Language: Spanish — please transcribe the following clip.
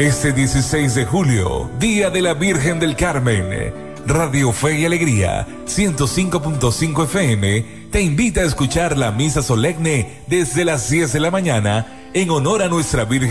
Este 16 de julio, Día de la Virgen del Carmen, Radio Fe y Alegría, 105.5 FM, te invita a escuchar la misa solemne desde las 10 de la mañana en honor a nuestra Virgen